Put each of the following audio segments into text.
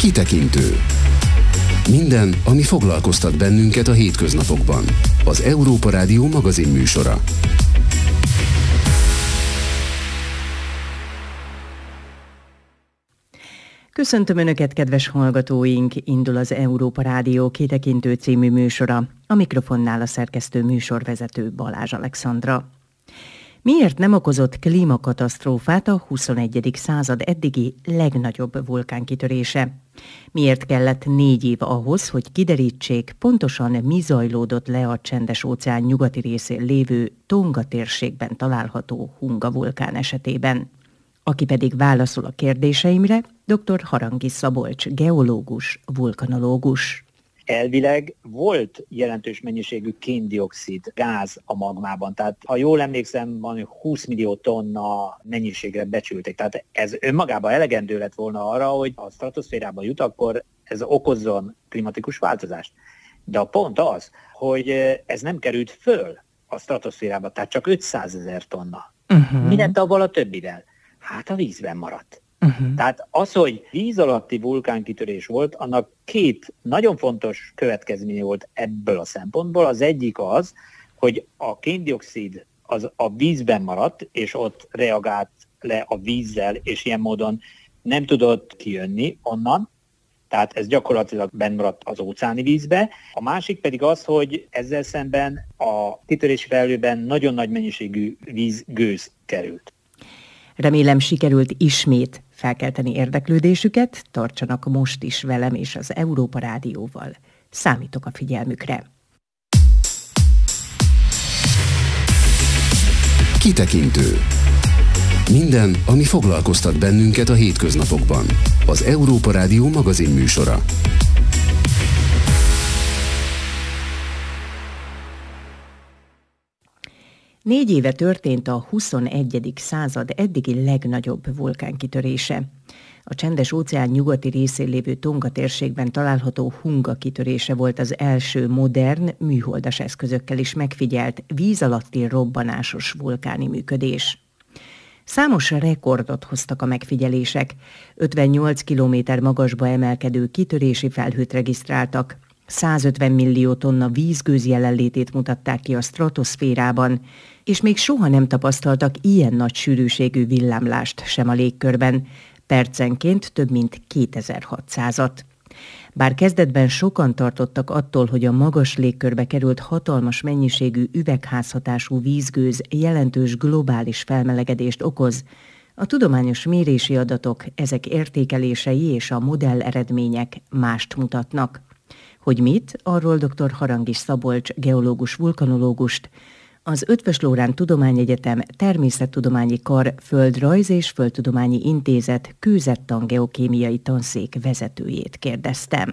Kitekintő. Minden, ami foglalkoztat bennünket a hétköznapokban. Az Európa Rádió magazinműsora. Köszöntöm Önöket, kedves hallgatóink! Indul az Európa Rádió Kitekintő című műsora. A mikrofonnál a szerkesztő műsorvezető Balázs Alexandra. Miért nem okozott klímakatasztrófát a 21. század eddigi legnagyobb vulkánkitörése? Miért kellett 4 év ahhoz, hogy kiderítsék, pontosan mi zajlódott le a Csendes-óceán nyugati részén lévő Tonga térségben található Hunga vulkán esetében? Aki pedig válaszol a kérdéseimre, dr. Harangi Szabolcs, geológus, vulkanológus. Elvileg volt jelentős mennyiségű kén-dioxid gáz a magmában, tehát ha jól emlékszem, van 20 millió tonna mennyiségre becsülték. Tehát ez önmagában elegendő lett volna arra, hogy a stratoszférába jut, akkor ez okozzon klimatikus változást. De a pont az, hogy ez nem került föl a stratoszférába, tehát csak 500 000 tonna. Mi lett avval a többivel? Hát a vízben maradt. Tehát az, hogy víz alatti vulkánkitörés volt, annak 2 nagyon fontos következménye volt ebből a szempontból. Az egyik az, hogy a kén-dioxid az a vízben maradt, és ott reagált le a vízzel, és ilyen módon nem tudott kijönni onnan. Tehát ez gyakorlatilag benn maradt az óceáni vízbe. A másik pedig az, hogy ezzel szemben a kitörési felhőben nagyon nagy mennyiségű vízgőz került. Remélem sikerült ismét felkelteni érdeklődésüket, tartsanak most is velem és az Európa Rádióval. Számítok a figyelmükre. Kitekintő. Minden, ami foglalkoztat bennünket a hétköznapokban. Az Európa Rádió magazinműsora. Négy éve történt a 21. század eddigi legnagyobb vulkánkitörése. A Csendes-óceán nyugati részén lévő Tonga térségben található Hunga kitörése volt az első modern, műholdas eszközökkel is megfigyelt víz alatti robbanásos vulkáni működés. Számos rekordot hoztak a megfigyelések. 58 kilométer magasba emelkedő kitörési felhőt regisztráltak. 150 millió tonna vízgőz jelenlétét mutatták ki a stratoszférában, és még soha nem tapasztaltak ilyen nagy sűrűségű villámlást sem a légkörben, percenként több mint 2600-at. Bár kezdetben sokan tartottak attól, hogy a magas légkörbe került hatalmas mennyiségű üvegházhatású vízgőz jelentős globális felmelegedést okoz, a tudományos mérési adatok, ezek értékelései és a modell eredmények mást mutatnak. Hogy mit, arról dr. Harangi Szabolcs, geológus, vulkanológust, az Eötvös Loránd Tudományegyetem Természettudományi Kar Földrajz és Földtudományi Intézet kőzettan geokémiai tanszék vezetőjét kérdeztem.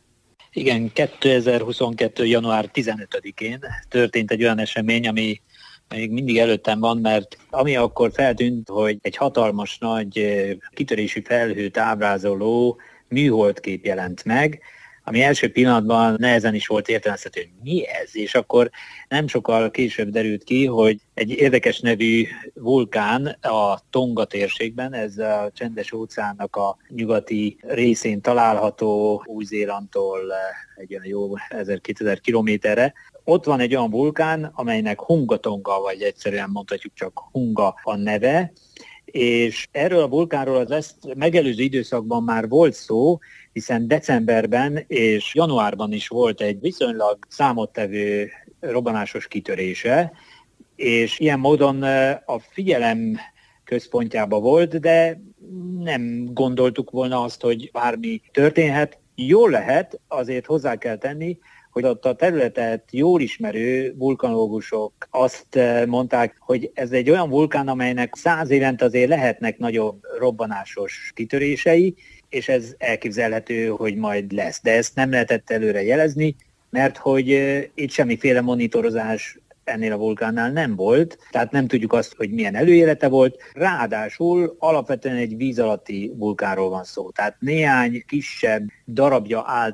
Igen, 2022. január 15-én történt egy olyan esemény, ami még mindig előttem van, mert ami akkor feltűnt, hogy egy hatalmas nagy kitörési felhőt ábrázoló műholdkép jelent meg, ami első pillanatban nehezen is volt értelmezhető, hogy mi ez, és akkor nem sokkal később derült ki, hogy egy érdekes nevű vulkán a Tonga térségben, ez a Csendes-óceánnak a nyugati részén található, Új-Zélandtól egy olyan jó 1000-2000 kilométerre. Ott van egy olyan vulkán, amelynek Hunga Tonga, vagy egyszerűen mondhatjuk csak Hunga a neve, és erről a vulkánról az ezt megelőző időszakban már volt szó, hiszen decemberben és januárban is volt egy viszonylag számottevő robbanásos kitörése, és ilyen módon a figyelem központjába volt, de nem gondoltuk volna azt, hogy bármi történhet. Jól lehet, azért hozzá kell tenni, hogy ott a területet jól ismerő vulkanológusok azt mondták, hogy ez egy olyan vulkán, amelynek 100 évente azért lehetnek nagyobb robbanásos kitörései, és ez elképzelhető, hogy majd lesz. De ezt nem lehetett előre jelezni, mert hogy itt semmiféle monitorozás ennél a vulkánnál nem volt, tehát nem tudjuk azt, hogy milyen előélete volt. Ráadásul alapvetően egy víz alatti vulkánról van szó, tehát néhány kisebb darabja állt